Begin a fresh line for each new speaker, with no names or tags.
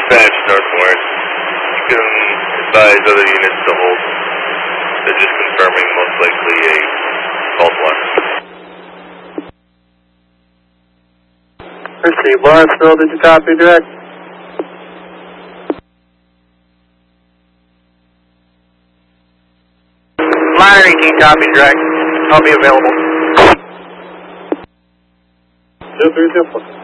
Dispatch northward. You can advise other units to hold. They're just confirming most likely a false alarm.
Receive Lawrenceville, did you copy direct?
Minor 18 copy direct. I'll be available.
0304.